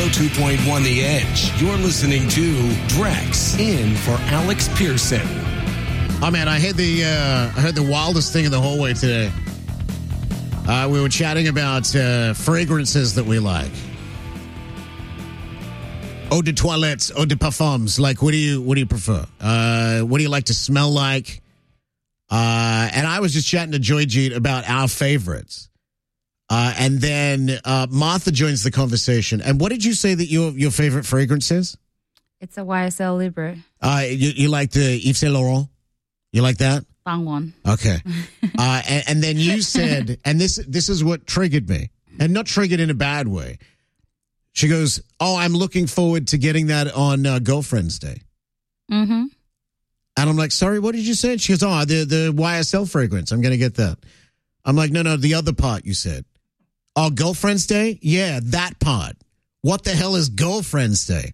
102.1 The Edge. You're listening to Drex in for Alex Pearson. Oh man, I heard the wildest thing in the hallway today. We were chatting about fragrances that we like. Eau de toilettes, eau de parfums. Like, what do you prefer? What do you like to smell like? And I was just chatting to Joy Jeet about our favorites. And then Martha joins the conversation. And what did you say that your favorite fragrance is? It's a YSL Libre. You like the Yves Saint Laurent? You like that? Long one. Okay. And then you said, and this is what triggered me, and not triggered in a bad way. She goes, "Oh, I'm looking forward to getting that on Girlfriend's Day." Mm-hmm. And I'm like, "Sorry, what did you say?" She goes, "Oh, the YSL fragrance. I'm going to get that." I'm like, "No, the other part you said." "Oh, Girlfriend's Day? Yeah, that part. What the hell is Girlfriend's Day?"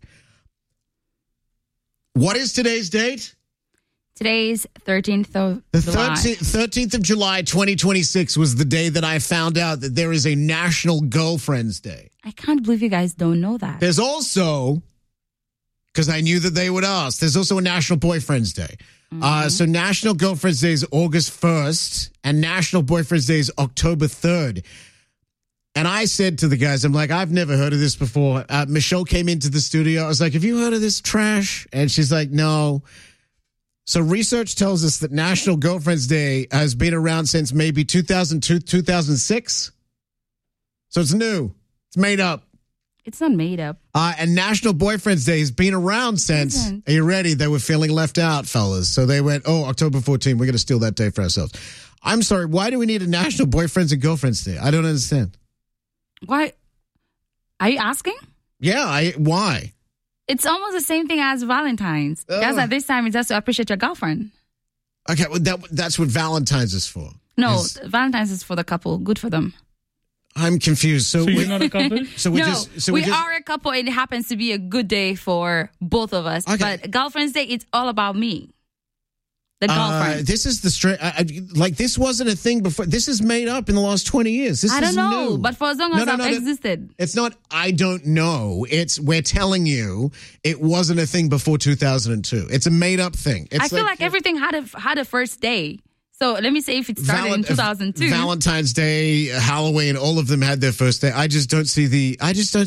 What is today's date? Today's 13th of The July. 13th of July, 2026 was the day that I found out that there is a National Girlfriend's Day. I can't believe you guys don't know that. There's also, because I knew that they would ask, there's also a National Boyfriend's Day. So National Girlfriend's Day is August 1st, and National Boyfriend's Day is October 3rd. And I said to the guys, I'm like, I've never heard of this before. Michelle came into the studio. I was like, have you heard of this trash? And she's like, no. So research tells us that National Girlfriend's Day has been around since maybe 2002, 2006. So it's new. It's made up. It's not made up. And National Boyfriend's Day has been around since, are you ready? They were feeling left out, fellas. So they went, October 14, we're going to steal that day for ourselves. I'm sorry, why do we need a National Boyfriends and Girlfriends Day? I don't understand. Why? Are you asking? Yeah, why? It's almost the same thing as Valentine's. Just at this time, it's just to appreciate your girlfriend. Okay, well, that's what Valentine's is for. No, Valentine's is for the couple. Good for them. I'm confused. So you're not a couple? We are a couple, and it happens to be a good day for both of us. Okay. But Girlfriend's Day, it's all about me. The girlfriend. This is the straight. Like, this wasn't a thing before. This is made up in the last 20 years. This I don't is know, new. but for as long as I've existed. It's not, I don't know. It's, we're telling you it wasn't a thing before 2002. It's a made up thing. It's I feel like everything had a first day. So let me say if it started in 2002. Valentine's Day, Halloween, all of them had their first day. I just don't see the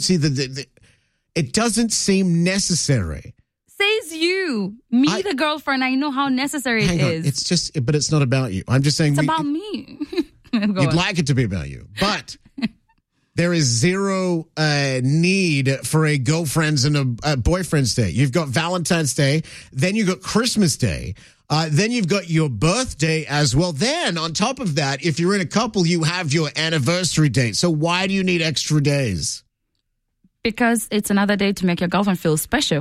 it doesn't seem necessary. Says you. Me, the girlfriend, I know how necessary it is. It's just, but it's not about you. I'm just saying. It's about me. You'd like it to be about you. But there is zero need for a girlfriend's and a boyfriend's day. You've got Valentine's Day. Then you've got Christmas Day. Then you've got your birthday as well. Then on top of that, if you're in a couple, you have your anniversary date. So why do you need extra days? Because it's another day to make your girlfriend feel special.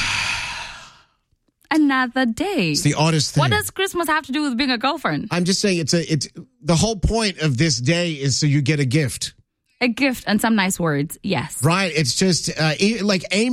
Another day. It's the oddest thing. What does Christmas have to do with being a girlfriend? I'm just saying it's the whole point of this day is so you get a gift. A gift and some nice words, yes. Right. It's just like Amy